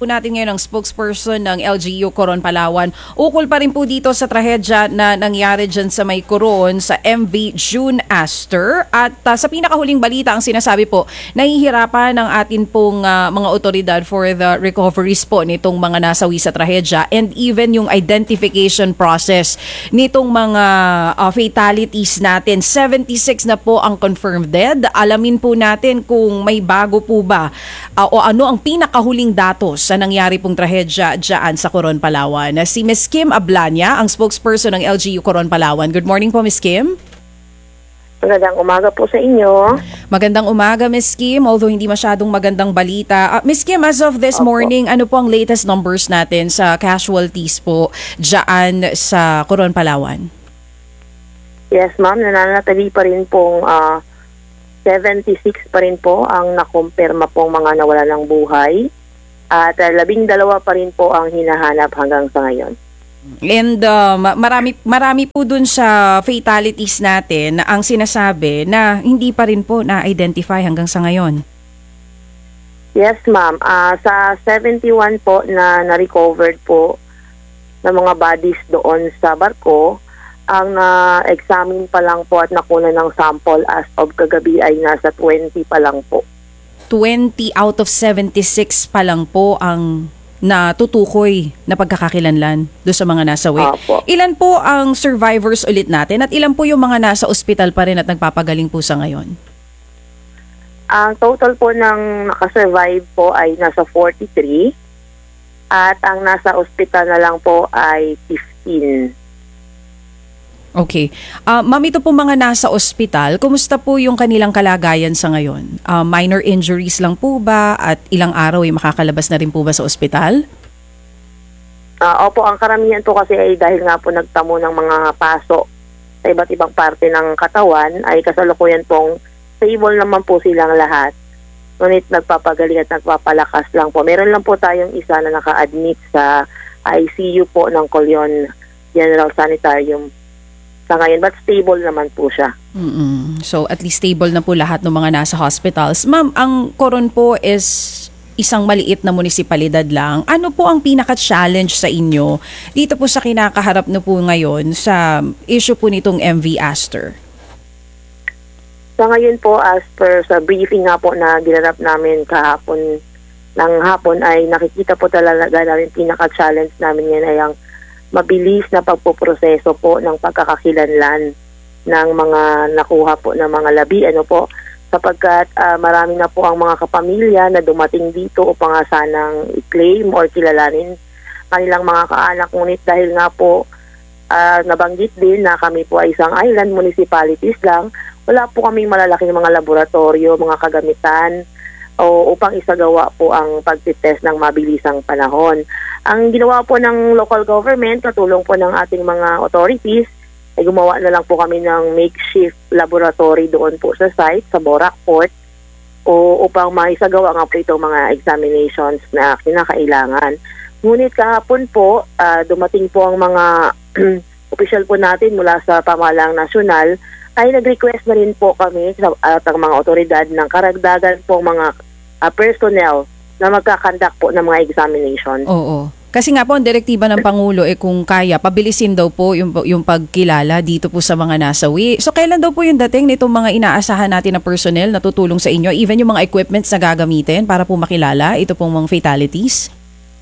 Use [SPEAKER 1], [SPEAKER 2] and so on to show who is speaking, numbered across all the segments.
[SPEAKER 1] po natin ngayon ang spokesperson ng LGU Coron, Palawan. Ukol pa rin po dito sa trahedya na nangyari dyan sa may Coron sa MV June Aster. At sa pinakahuling balita, ang sinasabi po, nahihirapan ng atin pong mga otoridad for the recoveries po nitong mga nasawi sa trahedya and even yung identification process nitong mga fatalities natin. 76 na po ang confirmed dead. Alamin po natin kung may bago po ba o ano ang pinakahuling datos sa nangyari pong trahedya dyan sa Coron, Palawan. Si Ms. Kim Ablania, ang spokesperson ng LGU Coron, Palawan. Good morning po, Ms. Kim.
[SPEAKER 2] Magandang umaga po sa inyo.
[SPEAKER 1] Magandang umaga, Ms. Kim, although hindi masyadong magandang balita. Ms. Kim, as of this morning, ano po ang latest numbers natin sa casualties po dyan sa Coron, Palawan?
[SPEAKER 2] Yes, ma'am. Nananatili pa rin pong 76 pa rin po ang nakumpirma pong mga nawala ng buhay at 12 pa rin po ang hinahanap hanggang sa ngayon.
[SPEAKER 1] And marami po dun sa fatalities natin ang sinasabi na hindi pa rin po na-identify hanggang sa ngayon.
[SPEAKER 2] Yes, ma'am. Sa 71 po na na-recovered po ng mga bodies doon sa barko, ang na-examine pa lang po at nakuna ng sample as of kagabi ay nasa 20 pa lang po.
[SPEAKER 1] 20 out of 76 pa lang po ang natutukoy na pagkakakilanlan doon sa mga nasawi. Ilan po ang survivors ulit natin at ilan po yung mga nasa ospital pa rin at nagpapagaling po sa ngayon?
[SPEAKER 2] Ang total po ng nakasurvive po ay nasa 43 at ang nasa ospital na lang po ay 15.
[SPEAKER 1] Okay. Ma'am, ito po mga nasa ospital, kumusta po yung kanilang kalagayan sa ngayon? Minor injuries lang po ba at ilang araw ay makakalabas na rin po ba sa ospital?
[SPEAKER 2] Opo, ang karamihan po kasi ay dahil nga po nagtamo ng mga paso sa iba't ibang parte ng katawan ay kasalukuyan pong stable naman po silang lahat. Ngunit nagpapagaling at nagpapalakas lang po. Meron lang po tayong isa na naka-admit sa ICU po ng Colon General Sanitarium sa ngayon, but stable naman po siya.
[SPEAKER 1] So at least stable na po lahat ng mga nasa hospitals. Ma'am, ang Coron po is isang maliit na munisipalidad lang. Ano po ang pinaka-challenge sa inyo dito po sa kinakaharap na po ngayon sa issue po nitong MV Aster?
[SPEAKER 2] Sa ngayon po, as per sa briefing nga po na ginanap namin kahapon ng hapon, ay nakikita po talaga namin pinaka-challenge namin yan ay ang mabilis na pagpuproseso po ng pagkakakilanlan ng mga nakuha po ng mga labi. Sapagkat marami na po ang mga kapamilya na dumating dito upang sanang i-claim or kilalanin kanilang mga kaanak. Ngunit dahil nga po nabanggit din na kami po ay isang island municipalities lang, wala po kaming malalaking mga laboratorio, mga kagamitan upang isagawa po ang pagtitest ng mabilisang panahon. Ang ginawa po ng local government, katulong po ng ating mga authorities, ay gumawa na lang po kami ng makeshift laboratory doon po sa site, sa Borac Port, upang maisagawa nga po itong mga examinations na kinakailangan. Ngunit kahapon po, dumating po ang mga opisyal po natin mula sa pamahalang nasyonal, ay nag-request na rin po kami at ang mga otoridad ng karagdagan po mga personnel na magkakandak po ng mga examinations.
[SPEAKER 1] Oo. Kasi nga po ang direktiba ng Pangulo kung kaya, pabilisin daw po yung pagkilala dito po sa mga nasawi. So kailan daw po yung dating nitong mga inaasahan natin na personnel na tutulong sa inyo, even yung mga equipments na gagamitin para po makilala ito pong mga fatalities?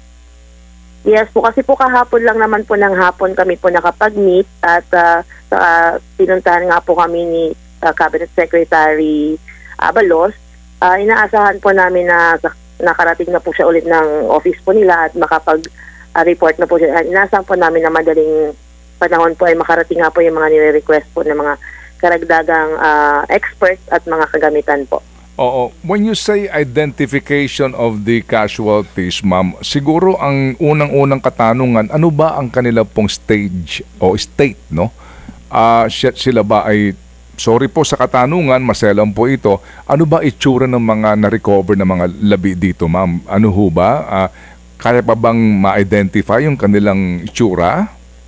[SPEAKER 2] Yes po, kasi po kahapon lang naman po ng hapon kami po nakapag-meet at pinuntahan nga po kami ni Cabinet Secretary Abalos. Inaasahan po namin na nakarating na po siya ulit ng office po nila at makapag-report na po siya. Inaasahan po namin na madaling panahon po ay makarating nga po yung mga nire-request po ng mga karagdagang experts at mga kagamitan po.
[SPEAKER 3] Oo. When you say identification of the casualties, ma'am, siguro ang unang-unang katanungan, ano ba ang kanila pong stage o state, no? Sila ba ay, sorry po sa katanungan, maselan po ito, ano ba itsura ng mga na-recover na mga labi dito, ma'am? Ano ho ba? Kaya pa bang ma-identify yung kanilang itsura?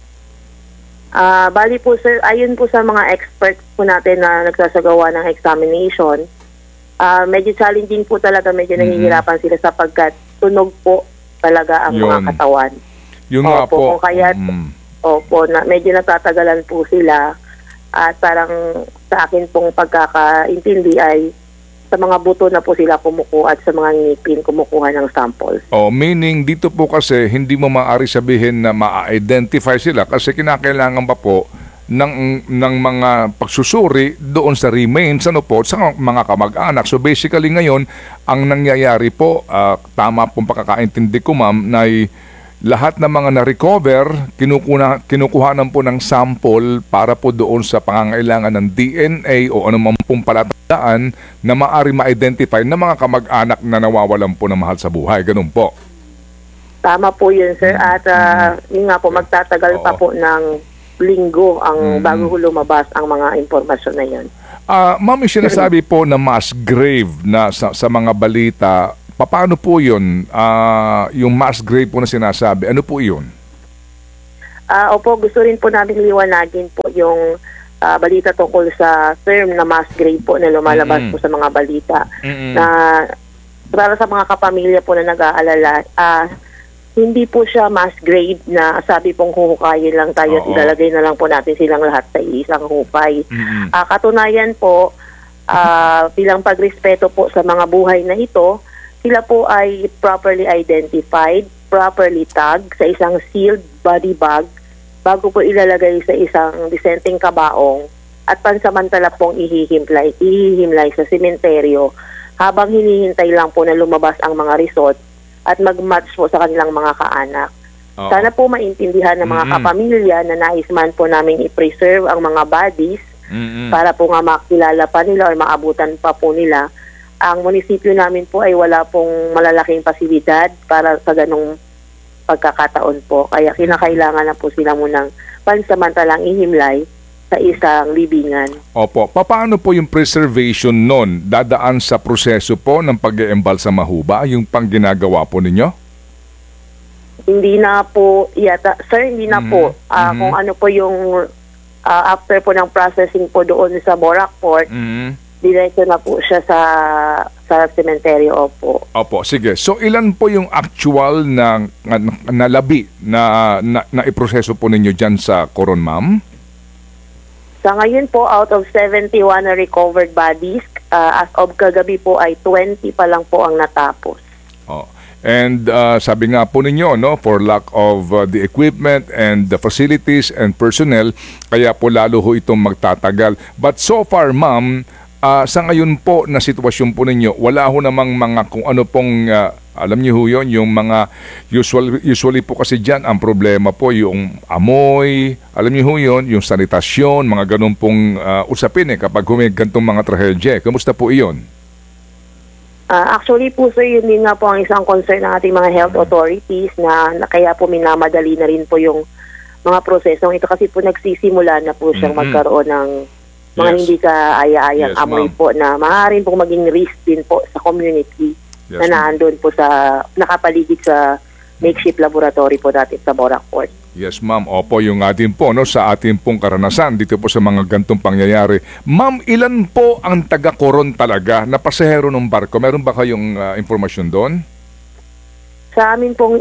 [SPEAKER 2] Bali po sir, ayon po sa mga experts po natin na nagsasagawa ng examination, medyo challenging po talaga, medyo nahihirapan sila sapagkat tunog po talaga ang mga
[SPEAKER 3] Yun.
[SPEAKER 2] katawan.
[SPEAKER 3] Yung nga
[SPEAKER 2] Opo,
[SPEAKER 3] po.
[SPEAKER 2] kung kaya, opo, na, medyo natatagalan po sila at parang sa akin pong pagkakaintindi ay sa mga buto na po sila kumukuha at sa mga ngipin kumukuha ng samples.
[SPEAKER 3] Meaning dito po kasi hindi mo maaari sabihin na ma-identify sila kasi kinakailangan pa po ng mga pagsusuri doon sa remains sa mga kamag-anak. So basically ngayon, ang nangyayari po, tama pong pagkakaintindi ko ma'am, na lahat ng mga na-recover, kinukuhanan po ng sample para po doon sa pangangailangan ng DNA o anumang pong palatandaan na maaari ma-identify ng mga kamag-anak na nawawalan po ng mahal sa buhay. Ganun po.
[SPEAKER 2] Tama po yun, sir. At yun nga po, magtatagal pa po ng linggo ang bago lumabas ang mga impormasyon na yun.
[SPEAKER 3] Ma'am, yung sinasabi po na mass grave na sa mga balita, paano po yun? Yung mass grave po na sinasabi, ano po yun?
[SPEAKER 2] Opo, gusto rin po namin liwanagin po yung balita tungkol sa term na mass grave po na lumalabas po sa mga balita. Na para sa mga kapamilya po na nag-aalala, hindi po siya mass grave na sabi pong huhukayin lang tayo at ilalagay na lang po natin silang lahat sa isang hukay. Katunayan po, bilang pagrespeto po sa mga buhay na ito, sila po ay properly identified, properly tagged sa isang sealed body bag bago po ilalagay sa isang disenteng kabaong at pansamantala pong ihihimlay sa sementeryo habang hinihintay lang po na lumabas ang mga result at mag-match po sa kanilang mga kaanak. Sana po maintindihan ng mga kapamilya na nais man po namin i-preserve ang mga bodies para po nga makilala pa nila o maabutan pa po nila. Ang munisipyo namin po ay wala pong malalaking pasilidad para sa ganong pagkakataon po. Kaya kinakailangan na po sila munang pansamantalang ihimlay sa isang libingan.
[SPEAKER 3] Opo. Paano po yung preservation nun? Dadaan sa proseso po ng pag-eembal sa mahuba, yung pang ginagawa po ninyo?
[SPEAKER 2] Hindi na po yata. Sir, hindi na po. Kung ano po yung after po ng processing po doon sa Borac Port, diretso na po siya sa sementeryo.
[SPEAKER 3] Opo, sige. So ilan po yung actual na labi na iproseso po ninyo dyan sa Coron, ma'am?
[SPEAKER 2] Sa ngayon po, out of 71 na recovered bodies, as of kagabi po ay 20 pa lang po ang natapos.
[SPEAKER 3] And sabi nga po ninyo, no, for lack of the equipment and the facilities and personnel, kaya po lalo ho itong magtatagal. But so far, ma'am, sa ngayon po na sitwasyon po ninyo, wala ho namang mga kung ano pong, alam niyo ho yun, yung mga usually po kasi dyan, ang problema po yung amoy, alam niyo ho yun, yung sanitasyon, mga ganun pong usapin kapag humigantong mga trahedya. Kamusta po iyon?
[SPEAKER 2] Actually po sir, yun din nga po ang isang concern ng ating mga health authorities na kaya po minamadali na rin po yung mga prosesong ito kasi po nagsisimula na po siyang magkaroon ng mga hindi kaaya-ayang amoy po na maaaring po maging risk din po sa community na naandun po sa nakapaligid sa makeshift laboratory po dati sa Borac Port.
[SPEAKER 3] Yes, ma'am. Opo, yung atin po, no, sa ating pong karanasan dito po sa mga gantong pangyayari. Ma'am, ilan po ang taga-Coron talaga na pasahero ng barko? Meron ba kayong informasyon doon?
[SPEAKER 2] Sa amin pong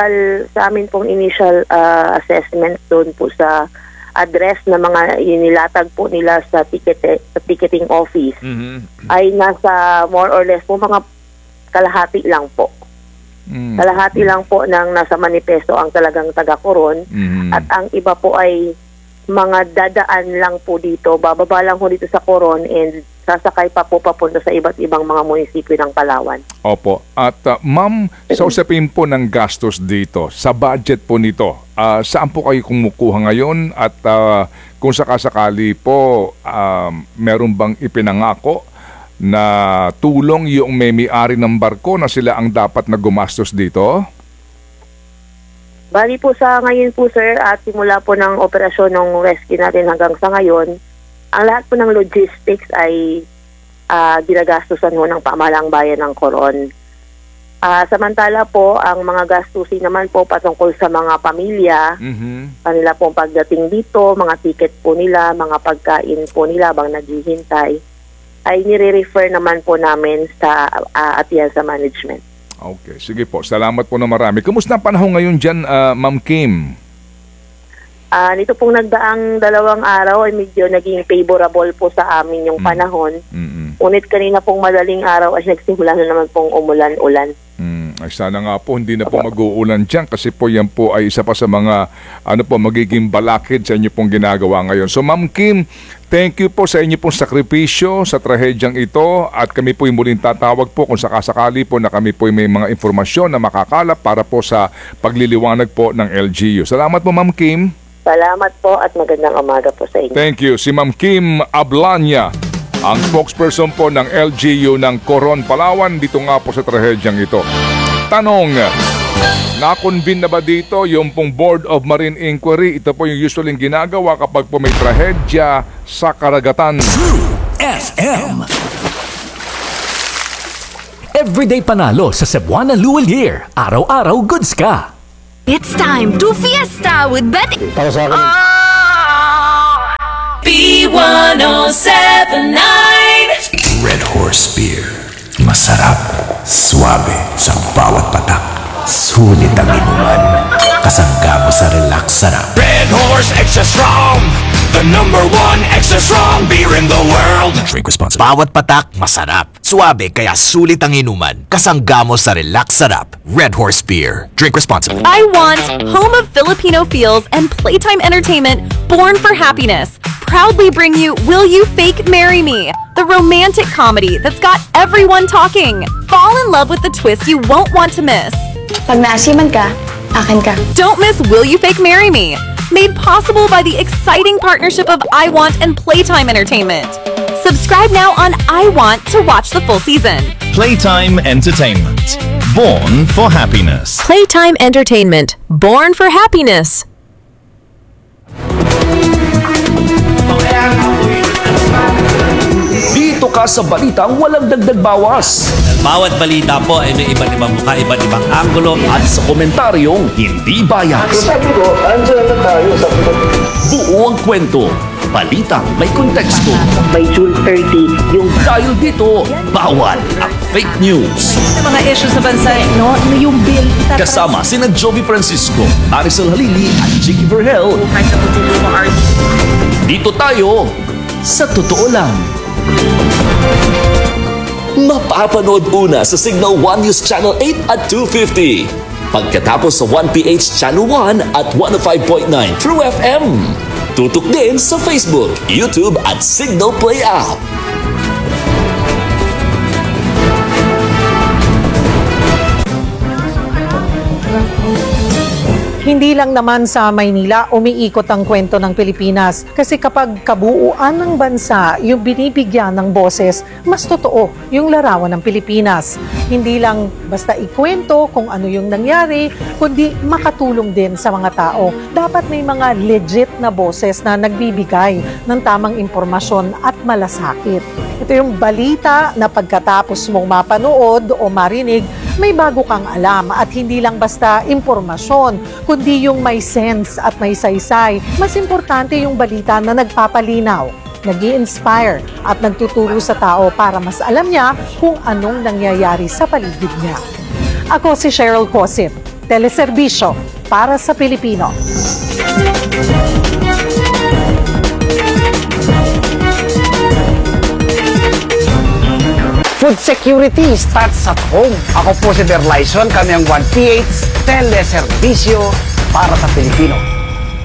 [SPEAKER 2] initial assessment doon po sa address na mga inilatag po nila sa ticketing office ay nasa more or less po mga kalahati lang po. Kalahati lang po ng nasa manifesto ang talagang taga-Coron at ang iba po ay mga dadaan lang po dito, bababa lang po dito sa Coron and sasakay pa po papunta sa iba't ibang mga munisipyo ng Palawan. Opo.
[SPEAKER 3] At ma'am, sa usapin po ng gastos dito, sa budget po nito, saan po kayo kumukuha ngayon at kung sakasakali po meron bang ipinangako na tulong yung may-ari ng barko na sila ang dapat na gumastos dito?
[SPEAKER 2] Bali po sa ngayon po sir at simula po ng operasyon ng rescue natin hanggang sa ngayon, ang lahat po ng logistics ay ginagastusan ho ng pamahalang bayan ng Coron. Samantala po, ang mga gastusin naman po patungkol sa mga pamilya, kanila pong pagdating dito, mga ticket po nila, mga pagkain po nila bang naghihintay, ay nire-refer naman po namin sa Atienza Management.
[SPEAKER 3] Okay, sige po. Salamat po na marami. Kumusta ang panahon ngayon dyan, Ma'am Kim?
[SPEAKER 2] Nito pong nagdaang 2 araw ay medyo naging favorable po sa amin yung panahon. Ngunit kanina pong madaling araw ay nagsimula na naman pong umulan-ulan.
[SPEAKER 3] Ay sana nga po hindi na po mag-uulan dyan kasi po yan po ay isa pa sa mga magiging balakid sa inyo pong ginagawa ngayon. So Ma'am Kim, thank you po sa inyo pong sakripisyo sa trahedyang ito at kami po yung muling tatawag po kung sakasakali po na kami po may mga informasyon na makakalap para po sa pagliliwanag po ng LGU. Salamat po Ma'am Kim.
[SPEAKER 2] Salamat po at magandang umaga po sa inyo.
[SPEAKER 3] Thank you. Si Ma'am Kim Ablanya, ang spokesperson po ng LGU ng Coron, Palawan, dito nga po sa trahedyang ito. Tanong, na-convene na ba dito yung pong Board of Marine Inquiry? Ito po yung usually ginagawa kapag po may trahedya sa karagatan.
[SPEAKER 4] FM. Everyday panalo sa Cebuana Luwal Year. Araw-araw goods ka.
[SPEAKER 5] It's time to fiesta with Betty.
[SPEAKER 6] Para sa akin.
[SPEAKER 5] B1079.
[SPEAKER 7] Red Horse Beer. Masarap, suabe sa bawat patak. Sulit ang inuman. Kasangga mo sa relax sarap. Red Horse Extra Strong, the #1 extra strong beer in the world. Drink responsibly. Bawat patak, masarap. Suabe, kaya sulit ang inuman. Kasangga mo sa relax sarap. Red Horse Beer. Drink responsibly.
[SPEAKER 8] I Want, home of Filipino feels and playtime entertainment, born for happiness, proudly bring you Will You Fake Marry Me, the romantic comedy that's got everyone talking. Fall in love with the twist you won't want to miss.
[SPEAKER 9] Pag naasiman ka, akin ka.
[SPEAKER 8] Don't miss Will You Fake Marry Me, made possible by the exciting partnership of I Want and Playtime Entertainment. Subscribe now on I Want to watch the full season.
[SPEAKER 10] Playtime Entertainment. Born for happiness.
[SPEAKER 8] Playtime Entertainment, born for happiness.
[SPEAKER 4] Dito ka sa balitang walang dagdag bawas.
[SPEAKER 11] Bawat balita po ay may iba't ibang mukha, iba't ibang anggulo.
[SPEAKER 4] At sa komentaryong hindi bias.
[SPEAKER 6] Sabi ko, andyan na tayo sa
[SPEAKER 4] Buo ang kwento. Balitang may konteksto.
[SPEAKER 2] By June 30, yung
[SPEAKER 4] Dahil dito, bawal ang fake news.
[SPEAKER 1] Sa mga issue sa bansa, yung bill.
[SPEAKER 4] Kasama sina Jovi Francisco, Marisol Halili at Chicky Vergel. Dito tayo sa totoo lang.
[SPEAKER 12] Mapapanood una sa Signal 1 News Channel 8 at 250. Pagkatapos sa 1PH Channel 1 at 105.9 True FM. Tutok din sa Facebook, YouTube at Signal Play app.
[SPEAKER 13] Hindi lang naman sa Maynila umiikot ang kwento ng Pilipinas kasi kapag kabuuan ng bansa yung binibigyan ng boses, mas totoo yung larawan ng Pilipinas. Hindi lang basta ikwento kung ano yung nangyari, kundi makatulong din sa mga tao. Dapat may mga legit na boses na nagbibigay ng tamang impormasyon at malasakit. Ito yung balita na pagkatapos mong mapanood o marinig, may bago kang alam at hindi lang basta impormasyon, kundi yung may sense at may saysay. Mas importante yung balita na nagpapalinaw, nag-i-inspire at nagtuturo sa tao para mas alam niya kung anong nangyayari sa paligid niya. Ako si Cheryl Cosip, Teleserbisyo para sa Pilipino.
[SPEAKER 6] Food security starts at home. Ako po si Berlyson, kami ang 1PH Teleserbisyo para sa Pilipino.